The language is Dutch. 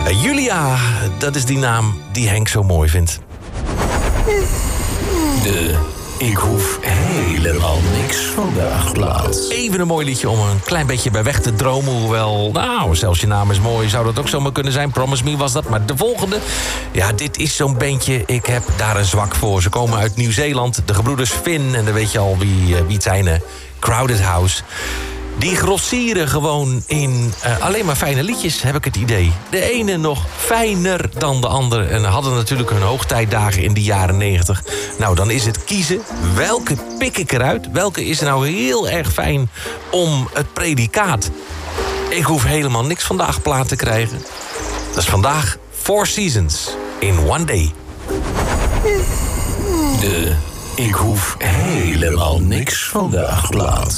Julia, dat is die naam die Henk zo mooi vindt. Ik hoef helemaal niks van de achtplaats. Even een mooi liedje om een klein beetje bij weg te dromen. Hoewel, nou, zelfs je naam is mooi, zou dat ook zomaar kunnen zijn. Promise Me was dat. Maar de volgende, ja, dit is zo'n bandje. Ik heb daar een zwak voor. Ze komen uit Nieuw-Zeeland, de gebroeders Finn. En dan weet je al wie het zijn, Crowded House. Die grossieren gewoon in alleen maar fijne liedjes, heb ik het idee. De ene nog fijner dan de andere. En hadden natuurlijk hun hoogtijdagen in de jaren 90. Nou, dan is het kiezen. Welke pik ik eruit? Welke is nou heel erg fijn om het predicaat? Ik hoef helemaal niks van de 8 plaat te krijgen. Dat is vandaag 4 Seasons in One Day. Ik hoef helemaal niks van de achtplaats.